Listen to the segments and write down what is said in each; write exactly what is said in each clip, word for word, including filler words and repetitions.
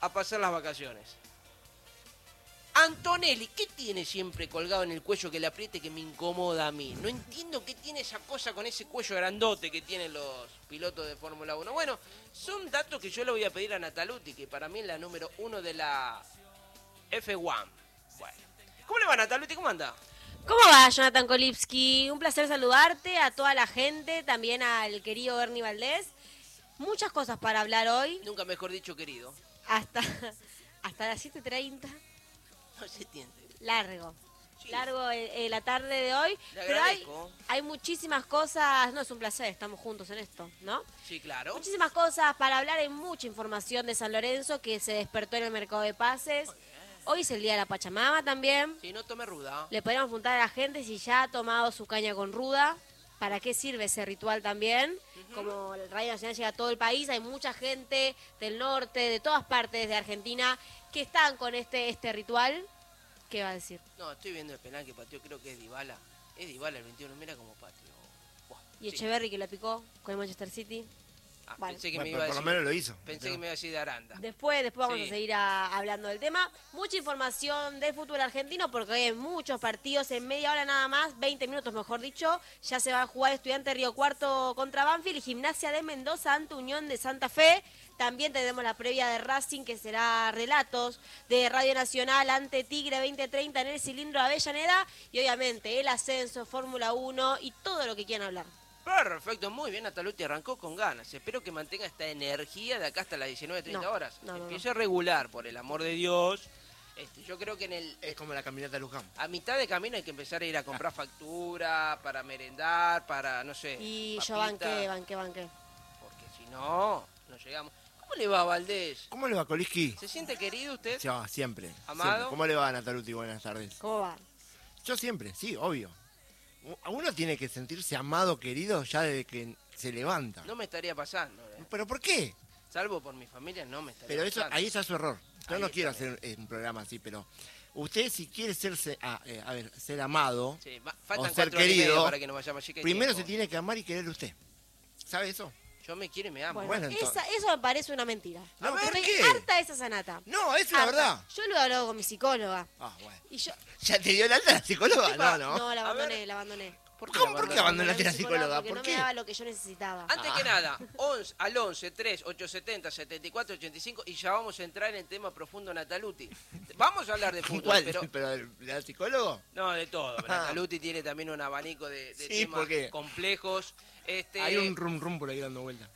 a pasar las vacaciones. Antonelli, ¿qué tiene siempre colgado en el cuello que le apriete que me incomoda a mí? No entiendo qué tiene esa cosa con ese cuello grandote que tienen los pilotos de Fórmula uno. Bueno, son datos que yo le voy a pedir a Nataluti, que para mí es la número uno de la F uno. Bueno, ¿cómo le va, Nataluti? ¿Cómo anda? ¿Cómo va, Jonathan Kolipski? Un placer saludarte, a toda la gente, también al querido Bernie Valdés. Muchas cosas para hablar hoy. Nunca mejor dicho, querido. Hasta, hasta las siete treinta. No se entiende. Largo. Sí. Largo eh, eh, la tarde de hoy. Le Pero hay, agradezco. hay muchísimas cosas. No, es un placer, estamos juntos en esto, ¿no? Sí, claro. Muchísimas cosas para hablar. Hay mucha información de San Lorenzo que se despertó en el mercado de pases. Hoy es el día de la Pachamama también. Si no tome ruda. Le podríamos preguntar a la gente si ya ha tomado su caña con ruda. ¿Para qué sirve ese ritual también? Uh-huh. Como el Radio Nacional llega a todo el país, hay mucha gente del norte, de todas partes de Argentina, que están con este este ritual. ¿Qué va a decir? No, estoy viendo el penal que pateó, creo que es Dybala. Es Dybala el veintiuno, mira cómo pateó. Buah, y sí. Echeverri que la picó con el Manchester City. Ah, vale. Pensé que bueno, me iba a decir, por lo menos lo hizo. Pensé que me iba a decir de Aranda. Después, después vamos Sí. a seguir a, hablando del tema. Mucha información del fútbol argentino porque hay muchos partidos en media hora nada más, veinte minutos mejor dicho. Ya se va a jugar Estudiante Río Cuarto contra Banfield y Gimnasia de Mendoza ante Unión de Santa Fe. También tenemos la previa de Racing que será relatos de Radio Nacional ante Tigre veinte treinta en el cilindro Avellaneda. Y obviamente el ascenso, Fórmula uno y todo lo que quieran hablar. Perfecto, muy bien, Nataluti arrancó con ganas. Espero que mantenga esta energía de acá hasta las diecinueve treinta No, horas. no, no, Empiece a regular, por el amor de Dios. Este, yo creo que en el Es como la caminata de Luján. a mitad de camino hay que empezar a ir a comprar factura, para merendar, para, no sé, Y yo papita, banqué, banqué, banqué. porque si no, no llegamos. ¿Cómo le va, Valdés? ¿Cómo le va, Koliski? ¿Se siente querido usted? Sí, va, siempre. ¿Amado? Siempre. ¿Cómo le va, Nataluti? Buenas tardes. ¿Cómo va? Yo siempre, sí, obvio. A uno tiene que sentirse amado, querido, ya desde que se levanta. No me estaría pasando. eh. ¿Pero por qué? Salvo por mi familia, no me estaría Pero eso, pasando. ahí está su error. Yo Ahí no está quiero bien. hacer eh, un programa así, pero usted si quiere serse, a, eh, a ver, ser amado, Sí, va- faltan o ser cuatro horas y media querido, para que nos vayamos. Chica, y primero tiempo. se tiene que amar y querer usted. ¿Sabe eso? Yo me quiero y me amo. Bueno, Bueno, esa, entonces- eso me parece una mentira. No, Porque ¿por estoy qué? harta de esa sanata. No, es la Harta. verdad. Yo lo he hablado con mi psicóloga. Ah, bueno. Y yo... ¿Ya te dio el alta la psicóloga? Epa, No, no. No, la A abandoné, ver. la abandoné. ¿Por qué ¿Cómo? la ¿Por qué abandonaste? abandonaste la Abandoné psicóloga? porque ¿Por no qué? me daba lo que yo necesitaba. Antes Ah. que nada, once, al once, tres, ochocientos setenta, setenta y cuatro ochenta y cinco y ya vamos a entrar en el tema profundo Nataluti. Vamos a hablar de fútbol, ¿Cuál? pero... ¿Pero del, del psicólogo? No, de todo. pero Ah. Nataluti tiene también un abanico de, de Sí, temas ¿por qué? complejos. Este... Hay un rum rum por ahí dando vuelta.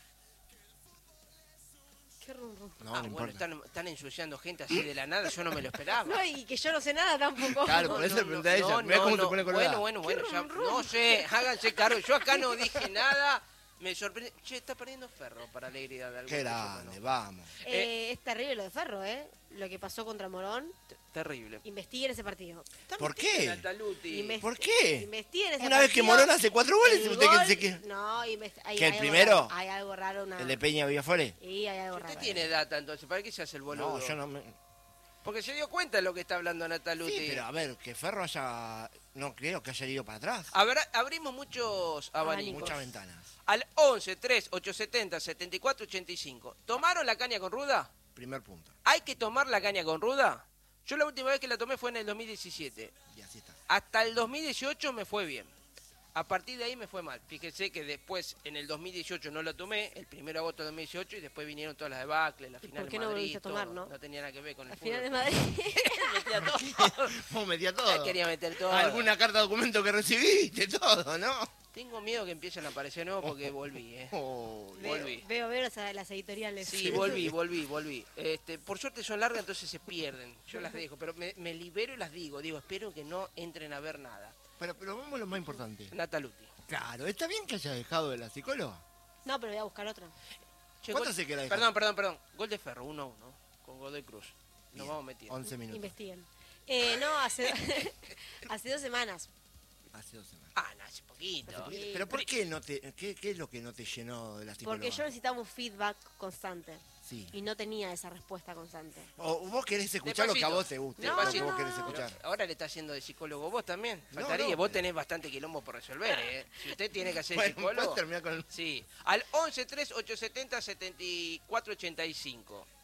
Qué rum, rum. No, ah, no bueno, importa. están, están ensuciando gente así de la nada, yo no me lo esperaba. No, y que yo no sé nada tampoco. Claro, por eso le pregunté a ella. Mirá cómo se pone colorada. Bueno, bueno, bueno, ya, rum, rum? no sé, háganse cargo. Yo acá no dije nada, me sorprende. Che, está perdiendo Ferro para alegría de algún Qué que yo grande, conozco. vamos. Eh, es terrible lo de Ferro, ¿eh? Lo que pasó contra Morón. T- Terrible. Investiguen ese partido. ¿Por qué? Nataluti. Investi- ¿Por qué? Investiguen ese Una vez que partido. Morón hace cuatro goles, El usted gol- que dice que... No, invest- hay, ¿Que el hay algo primero? raro, hay algo raro. Una... ¿El de Peña Villafore? Sí, hay algo Usted raro. tiene data entonces, ¿para qué se hace el boludo? No, yo no me... Porque se dio cuenta de lo que está hablando Nataluti. Sí, pero a ver, que Ferro haya... No creo que haya ido para atrás. Habrá- abrimos muchos abanicos. Muchas ventanas. Al once, tres, ochocientos setenta, setenta y cuatro ochenta y cinco. ¿Tomaron la caña con ruda? Primer punto. ¿Hay que tomar la caña con ruda? Yo la última vez que la tomé fue en el dos mil diecisiete. Y así está. Hasta el dos mil dieciocho me fue bien. A partir de ahí me fue mal. Fíjense que después, en el dos mil dieciocho no la tomé, el primero de agosto de dos mil dieciocho, y después vinieron todas las debacle, la ¿Y final por qué de no Madrid, volviste a tomar, todo. no? No tenía nada que ver con el La fútbol. final de Madrid. Metía todo. Vos metía Ay, todo. quería meter todo. Alguna carta de documento que recibiste, todo, ¿no? Tengo miedo que empiecen a aparecer nuevos porque volví, ¿eh? Oh, Volví. Veo, veo las, las editoriales. Sí, volví, volví, volví. Este, por suerte son largas, entonces se pierden. Yo las dejo, pero me, me libero y las digo. Digo, espero que no entren a ver nada. Pero, pero vamos a lo más importante. Nataluti. Claro, ¿está bien que haya dejado de la psicóloga? No, pero voy a buscar otra. Che, ¿Cuánto gol- se queda? Perdón, perdón, perdón. Gol de Ferro, uno a uno. Con Godoy Cruz. Nos Bien, vamos metiendo. once minutos. Investiguen. Eh, no, hace, hace dos semanas. Hace dos semanas. Ah, no, hace poquito. Hace poquito. Sí. ¿Pero por qué no te... Qué, qué es lo que no te llenó de la psicóloga? Porque yo necesitaba un feedback constante. Sí. Y no tenía esa respuesta constante. O vos querés escuchar lo que a Despacito. vos te gusta. No, lo que no, vos querés no. escuchar. Ahora le está haciendo de psicólogo vos también. No, Faltaría. no, vos pero- tenés bastante quilombo por resolver, ¿eh? Si usted tiene que hacer Bueno, psicólogo. ¿puedes terminar con...? Sí. Al once, tres, ochocientos setenta, setenta y cuatro ochenta y cinco.